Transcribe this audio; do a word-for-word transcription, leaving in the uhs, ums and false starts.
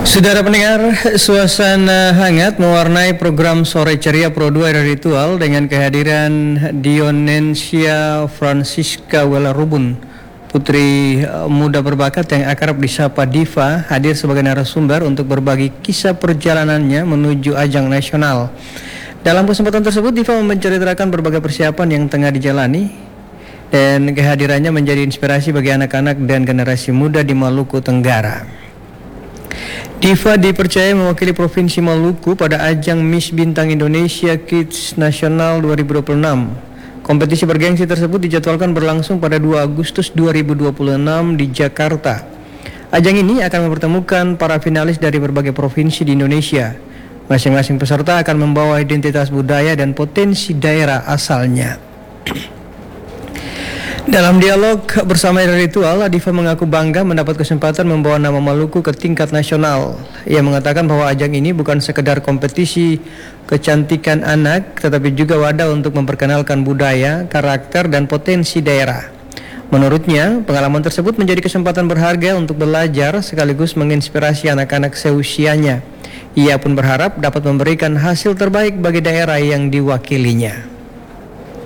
Saudara pendengar, suasana hangat mewarnai program Sore Ceria Pro dua R Ritual dengan kehadiran Dionensia Francisca Welarubun, putri muda berbakat yang akrab disapa Diva, hadir sebagai narasumber untuk berbagi kisah perjalanannya menuju ajang nasional. Dalam kesempatan tersebut, Diva menceritakan berbagai persiapan yang tengah dijalani dan kehadirannya menjadi inspirasi bagi anak-anak dan generasi muda di Maluku Tenggara. Diva dipercaya mewakili Provinsi Maluku pada ajang Miss Bintang Indonesia Kids Nasional dua ribu dua puluh enam. Kompetisi bergengsi tersebut dijadwalkan berlangsung pada dua Agustus dua ribu dua puluh enam di Jakarta. Ajang ini akan mempertemukan para finalis dari berbagai provinsi di Indonesia. Masing-masing peserta akan membawa identitas budaya dan potensi daerah asalnya. Dalam dialog bersama Ritual, Diva mengaku bangga mendapat kesempatan membawa nama Maluku ke tingkat nasional. Ia mengatakan bahwa ajang ini bukan sekedar kompetisi kecantikan anak, tetapi juga wadah untuk memperkenalkan budaya, karakter, dan potensi daerah. Menurutnya, pengalaman tersebut menjadi kesempatan berharga untuk belajar sekaligus menginspirasi anak-anak seusianya. Ia pun berharap dapat memberikan hasil terbaik bagi daerah yang diwakilinya.